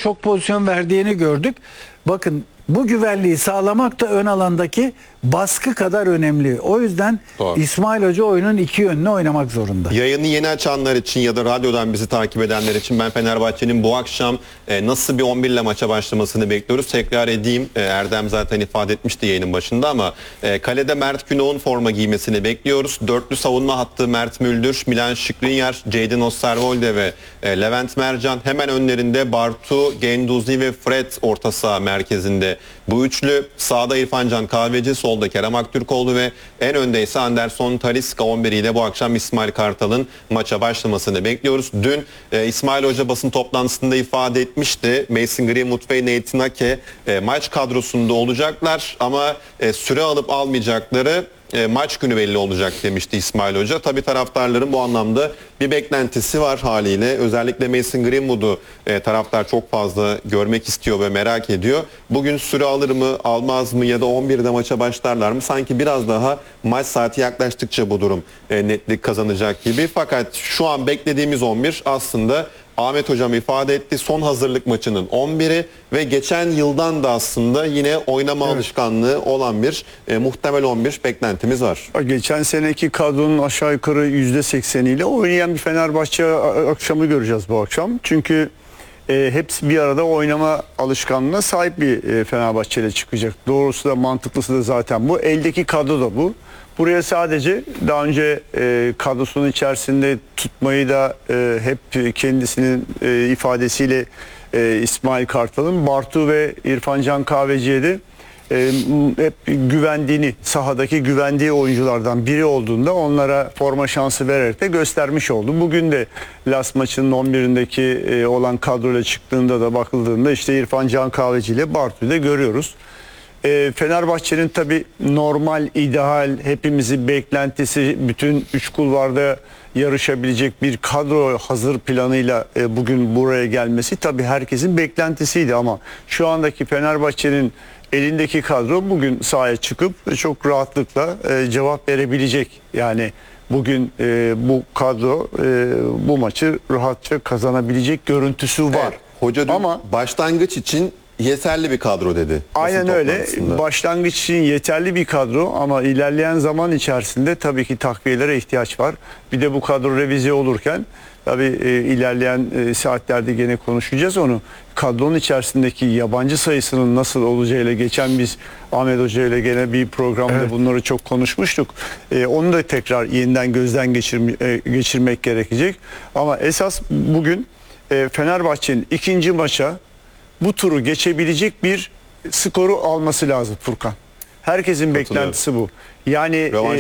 çok pozisyon verdiğini gördük. Bakın bu güvenliği sağlamak da ön alandaki baskı kadar önemli. O yüzden Doğru. İsmail Hoca oyunun iki yönünü oynamak zorunda. Yayını yeni açanlar için ya da radyodan bizi takip edenler için ben Fenerbahçe'nin bu akşam nasıl bir 11 ile maça başlamasını bekliyoruz. Tekrar edeyim. Erdem zaten ifade etmişti yayının başında ama kalede Mert Günok'un forma giymesini bekliyoruz. Dörtlü savunma hattı Mert Müldür, Milan Skriniar, Jadon Osterwolde ve Levent Mercan. Hemen önlerinde Bartu, Genduzi ve Fred orta saha merkezinde. Bu üçlü sağda İrfan Can Kahveci, solda Kerem Aktürkoğlu ve en önde ise Anderson Talisca 11 ile bu akşam İsmail Kartal'ın maça başlamasını bekliyoruz. Dün İsmail Hoca basın toplantısında ifade etmişti. Mason Greenwood ve Nathan Ake maç kadrosunda olacaklar ama süre alıp almayacakları maç günü belli olacak demişti İsmail Hoca. Tabii taraftarların bu anlamda bir beklentisi var haliyle. Özellikle Mason Greenwood'u taraftar çok fazla görmek istiyor ve merak ediyor. Bugün süre alır mı, almaz mı ya da 11'de maça başlarlar mı? Sanki biraz daha maç saati yaklaştıkça bu durum netlik kazanacak gibi. Fakat şu an beklediğimiz 11 aslında Ahmet Hocam ifade etti. Son hazırlık maçının 11'i ve geçen yıldan da aslında yine oynama alışkanlığı olan bir muhtemel 11 beklentimiz var. Geçen seneki kadronun aşağı yukarı %80'iyle oynayan bir Fenerbahçe akşamı göreceğiz bu akşam. Çünkü hepsi bir arada oynama alışkanlığına sahip bir Fenerbahçe ile çıkacak. Doğrusu da mantıklısı da zaten bu. Eldeki kadro da bu. Buraya sadece daha önce kadrosunun içerisinde tutmayı da hep kendisinin ifadesiyle İsmail Kartal'ın Bartu ve İrfan Can Kahveci'ye de hep güvendiğini, sahadaki güvendiği oyunculardan biri olduğunda onlara forma şansı vererek de göstermiş oldu. Bugün de Las maçının 11'indeki olan kadroyla çıktığında da bakıldığında işte İrfan Can Kahveci ile Bartu'yu da görüyoruz. Fenerbahçe'nin tabi normal, ideal, hepimizin beklentisi bütün üç kulvarda yarışabilecek bir kadro hazır planıyla bugün buraya gelmesi tabi herkesin beklentisiydi ama şu andaki Fenerbahçe'nin elindeki kadro bugün sahaya çıkıp çok rahatlıkla cevap verebilecek. Yani bugün bu kadro bu maçı rahatça kazanabilecek görüntüsü var. Evet, hoca dün ama başlangıç için yeterli bir kadro dedi. Aynen öyle. Başlangıç için yeterli bir kadro ama ilerleyen zaman içerisinde tabii ki takviyelere ihtiyaç var. Bir de bu kadro revize olurken tabii ilerleyen saatlerde gene konuşacağız onu. Kadronun içerisindeki yabancı sayısının nasıl olacağıyla geçen biz Ahmet Hoca ile gene bir programda bunları çok konuşmuştuk. Onu da tekrar yeniden gözden geçirmek gerekecek. Ama esas bugün Fenerbahçe'nin ikinci maça bu turu geçebilecek bir skoru alması lazım Furkan. Herkesin beklentisi bu. Yani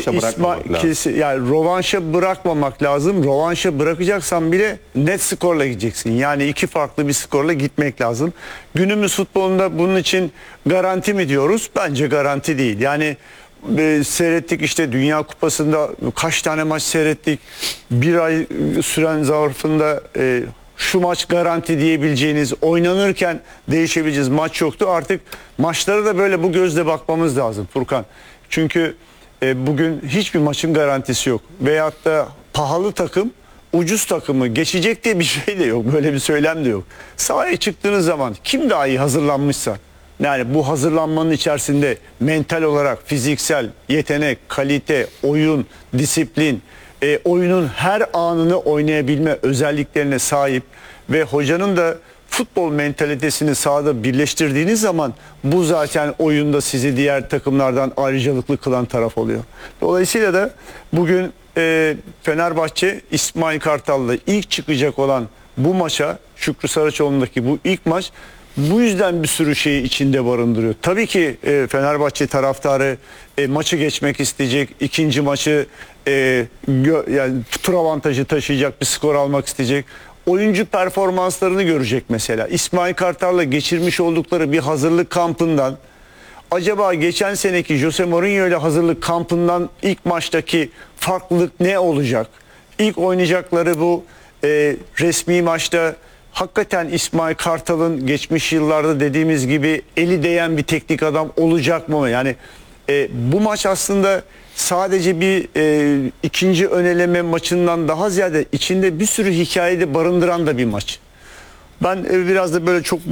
rövanşa bırakmamak lazım. Rövanşa bırakacaksan bile net skorla gideceksin. Yani iki farklı bir skorla gitmek lazım. Günümüz futbolunda bunun için garanti mi diyoruz? Bence garanti değil. Yani seyrettik işte Dünya Kupası'nda kaç tane maç seyrettik. Bir ay süren zarfında şu maç garanti diyebileceğiniz, oynanırken değişebileceğiniz maç yoktu. Artık maçlara da böyle bu gözle bakmamız lazım Furkan. Çünkü bugün hiçbir maçın garantisi yok. Veyahut da pahalı takım ucuz takımı geçecek diye bir şey de yok. Böyle bir söylem de yok. Sahaya çıktığınız zaman kim daha iyi hazırlanmışsa, yani bu hazırlanmanın içerisinde mental olarak fiziksel yetenek, kalite, oyun, disiplin, oyunun her anını oynayabilme özelliklerine sahip ve hocanın da futbol mentalitesini sahada birleştirdiğiniz zaman bu zaten oyunda sizi diğer takımlardan ayrıcalıklı kılan taraf oluyor. Dolayısıyla da bugün Fenerbahçe İsmail Kartal'la ilk çıkacak olan bu maça, Şükrü Saraçoğlu'ndaki bu ilk maç bu yüzden bir sürü şeyi içinde barındırıyor. Tabii ki Fenerbahçe taraftarı maçı geçmek isteyecek, ikinci maçı yani tur avantajı taşıyacak bir skor almak isteyecek. Oyuncu performanslarını görecek mesela. İsmail Kartal'la geçirmiş oldukları bir hazırlık kampından, acaba geçen seneki Jose Mourinho ile hazırlık kampından ilk maçtaki farklılık ne olacak? İlk oynayacakları bu resmi maçta hakikaten İsmail Kartal'ın geçmiş yıllarda dediğimiz gibi eli değen bir teknik adam olacak mı? Yani bu maç aslında sadece bir ikinci öneleme maçından daha ziyade içinde bir sürü hikayeyi barındıran da bir maç. Ben biraz da böyle çok